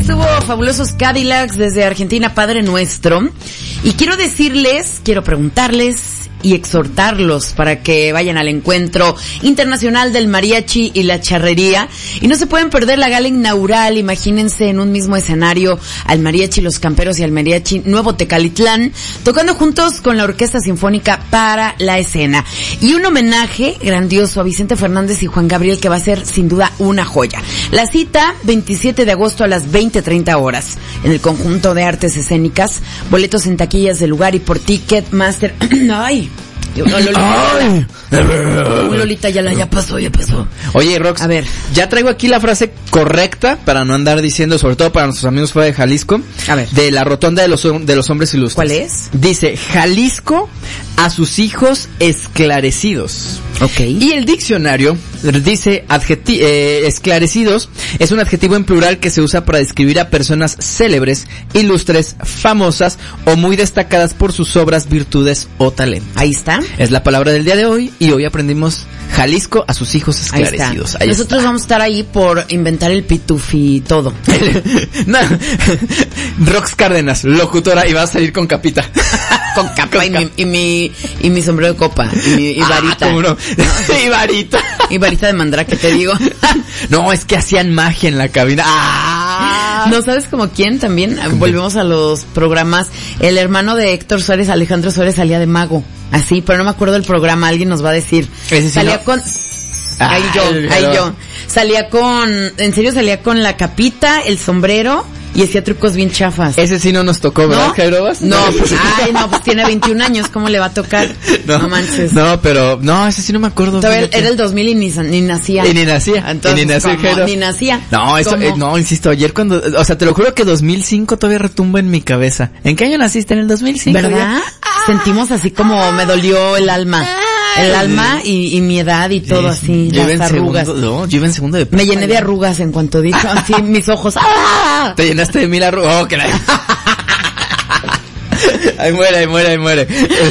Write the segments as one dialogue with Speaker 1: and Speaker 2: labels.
Speaker 1: estuvo Fabulosos Cadillacs desde Argentina, Padre Nuestro. Y quiero preguntarles y exhortarlos para que vayan al encuentro internacional del mariachi y la charrería. Y no se pueden perder la gala inaugural. Imagínense en un mismo escenario al mariachi Los Camperos y al mariachi Nuevo Tecalitlán, tocando juntos con la Orquesta Sinfónica para la escena. Y un homenaje grandioso a Vicente Fernández y Juan Gabriel, que va a ser sin duda una joya. La cita, 27 de agosto a las 20:30 horas, en el Conjunto de Artes Escénicas. Boletos en taquillas del lugar y por Ticketmaster. ¡Ay! Lolita ya pasó.
Speaker 2: Oye, Rox,
Speaker 1: a ver,
Speaker 2: ya traigo aquí la frase correcta para no andar diciendo, sobre todo para nuestros amigos fuera de Jalisco,
Speaker 1: a ver,
Speaker 2: de la rotonda de los hombres ilustres.
Speaker 1: ¿Cuál es?
Speaker 2: Dice, Jalisco a sus hijos esclarecidos.
Speaker 1: Okay.
Speaker 2: Y el diccionario dice, esclarecidos es un adjetivo en plural que se usa para describir a personas célebres, ilustres, famosas o muy destacadas por sus obras, virtudes o talento.
Speaker 1: Ahí está.
Speaker 2: Es la palabra del día de hoy y hoy aprendimos Jalisco a sus hijos esclarecidos.
Speaker 1: Ahí Nosotros vamos a estar ahí por inventar el pitufi y todo.
Speaker 2: No. Rox Cárdenas, locutora, y vas a salir con capita.
Speaker 1: Con capa y mi sombrero de copa y varita.
Speaker 2: ¿Cómo no? Y varita.
Speaker 1: Y varita de mandrake, te digo.
Speaker 2: No, es que hacían magia en la cabina.
Speaker 1: ¿No sabes como quién también? Volvemos a los programas. El hermano de Héctor Suárez, Alejandro Suárez, salía de mago. Así, pero no me acuerdo del programa, alguien nos va a decir. Salía con... Ahí yo. Salía con la capita, el sombrero y hacía trucos bien chafas.
Speaker 2: Ese sí no nos tocó, ¿verdad, Jairobas?
Speaker 1: No, pues tiene 21 años, ¿cómo le va a tocar? No manches.
Speaker 2: No, pero, ese sí no me acuerdo.
Speaker 1: Era el 2000 y ni nacía. Entonces, ni nacía.
Speaker 2: No, insisto, ayer cuando, te lo juro que 2005 todavía retumba en mi cabeza. ¿En qué año naciste? En el 2005.
Speaker 1: ¿Verdad? Sentimos así como me dolió el alma. Y mi edad y todo así, las arrugas.
Speaker 2: Yo iba en segundo de prepa.
Speaker 1: Me llené de arrugas en cuanto dijo así mis ojos.
Speaker 2: Te llenaste de 1000 arrugas. Oh, que la... Ahí muere.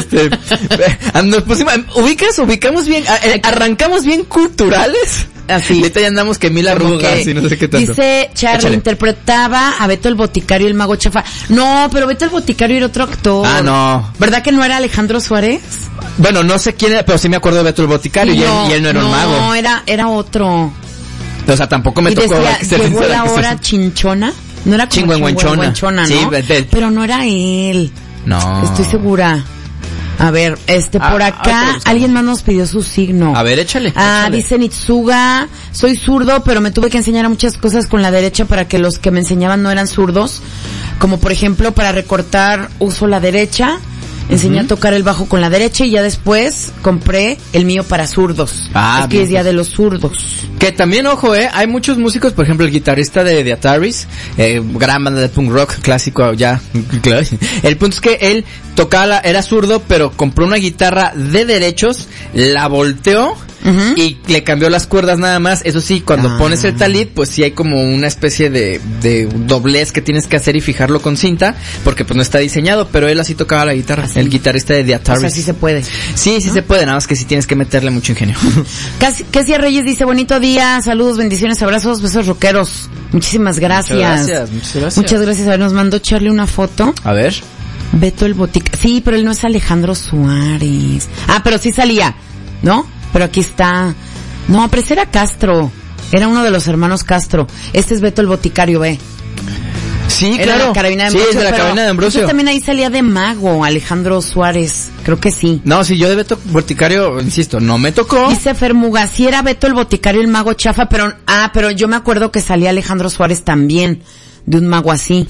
Speaker 2: Ubicamos bien, arrancamos bien culturales.
Speaker 1: Así.
Speaker 2: Ahorita ya andamos que 1000 arrugas y no sé qué tanto.
Speaker 1: Dice Charlie, interpretaba a Beto el Boticario y el Mago Chafa. No, pero Beto el Boticario era otro actor.
Speaker 2: No.
Speaker 1: ¿Verdad que no era Alejandro Suárez?
Speaker 2: Bueno, no sé quién era, pero sí me acuerdo de Beto el Boticario y él no era un mago.
Speaker 1: No, era otro.
Speaker 2: O sea, tampoco me tocó.
Speaker 1: Decía, llegó la hora chinchona. No era como Chingüengüenchona, ¿no?
Speaker 2: Sí,
Speaker 1: pero no era él.
Speaker 2: No.
Speaker 1: Estoy segura. A ver, por acá, alguien más nos pidió su signo.
Speaker 2: A ver, échale.
Speaker 1: Dice Nitsuga, soy zurdo, pero me tuve que enseñar muchas cosas con la derecha para que los que me enseñaban no eran zurdos. Como por ejemplo, para recortar uso la derecha. Enseñé a tocar el bajo con la derecha y ya después compré el mío para zurdos. Es que es día de los zurdos.
Speaker 2: Que también, ojo, hay muchos músicos, por ejemplo, el guitarrista de Ataris, gran banda de punk rock clásico ya. El punto es que él tocaba, era zurdo, pero compró una guitarra de derechos, la volteó y le cambió las cuerdas nada más. Eso sí, cuando pones el talit, pues sí hay como una especie de doblez que tienes que hacer y fijarlo con cinta, porque pues no está diseñado, pero él así tocaba la guitarra. El guitarrista de Ataris.
Speaker 1: O sea, sí se puede.
Speaker 2: Sí se puede, nada más que sí tienes que meterle mucho ingenio.
Speaker 1: Cassia Reyes dice, bonito día, saludos, bendiciones, abrazos, besos rockeros. Muchísimas gracias. Muchas gracias. A ver, nos mandó Charlie una foto.
Speaker 2: A ver.
Speaker 1: Beto el Botica. Sí, pero él no es Alejandro Suárez. Pero sí salía, ¿no? Pero aquí está. No, pero ese era Castro. Era uno de los hermanos Castro. Este es Beto el Boticario, ve.
Speaker 2: Sí,
Speaker 1: era
Speaker 2: claro.
Speaker 1: La carabina de Ambrosio,
Speaker 2: sí, es de la carabina de Ambrosio.
Speaker 1: También ahí salía de mago, Alejandro Suárez. Creo que sí.
Speaker 2: No, sí, yo de Beto Boticario, insisto, no me tocó.
Speaker 1: Dice Fermuga, sí era Beto el Boticario y el Mago Chafa, pero yo me acuerdo que salía Alejandro Suárez también, de un mago así.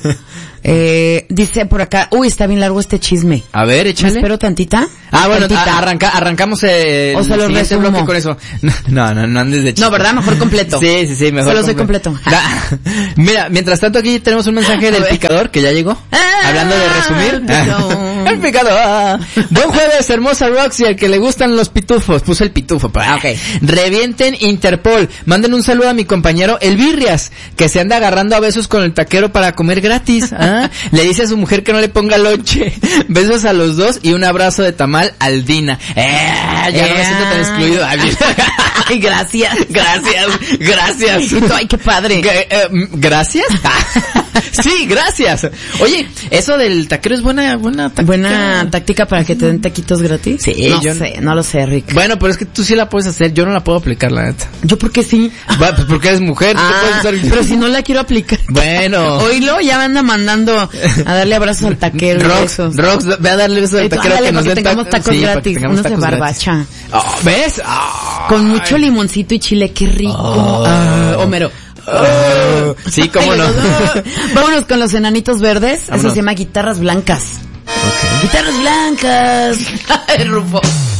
Speaker 1: Dice por acá, está bien largo este chisme.
Speaker 2: A ver, échale.
Speaker 1: ¿Me espero tantita?
Speaker 2: Bueno, arrancamos el siguiente bloque con eso. No andes de chisme.
Speaker 1: No, ¿verdad? Mejor completo.
Speaker 2: Sí, mejor.
Speaker 1: Solo soy completo.
Speaker 2: Mira, mientras tanto aquí tenemos un mensaje del picador que ya llegó. Hablando de resumir. El picador. Buen jueves, hermosa Roxy, al que le gustan los pitufos. Puse el pitufo.
Speaker 1: Okay.
Speaker 2: Revienten Interpol. Manden un saludo a mi compañero El Birrias, que se anda agarrando a besos con el taquero para comer gratis. Le dice a su mujer que no le ponga lonche. Besos a los dos y un abrazo de tamal al Dina. Ya no me siento tan excluido.
Speaker 1: Ay, gracias.
Speaker 2: Gracias.
Speaker 1: Y tú, ay, qué padre.
Speaker 2: ¿Gracias? Sí, gracias. Oye, eso del taquero es buena táctica.
Speaker 1: Buena táctica para que te den taquitos gratis.
Speaker 2: Sí,
Speaker 1: no lo sé, Rick.
Speaker 2: Bueno, pero es que tú sí la puedes hacer, yo no la puedo aplicar, la neta.
Speaker 1: ¿Yo por qué sí?
Speaker 2: Bueno, pues porque eres mujer, ¿qué puedes hacer?
Speaker 1: Pero si no la quiero aplicar.
Speaker 2: Bueno.
Speaker 1: Oílo, ya me anda mandando a darle abrazos al taquero.
Speaker 2: Rox, ve a darle besos al taquero que nos den
Speaker 1: tengamos tacos gratis. Unos de barbacha.
Speaker 2: Oh, ¿ves? Oh,
Speaker 1: con mucho limoncito y chile, qué rico. Homero.
Speaker 2: Sí, cómo no.
Speaker 1: Vámonos con los enanitos verdes.
Speaker 2: Vámonos.
Speaker 1: Eso se llama Guitarras Blancas.
Speaker 2: Okay.
Speaker 1: Guitarras Blancas. Rufo.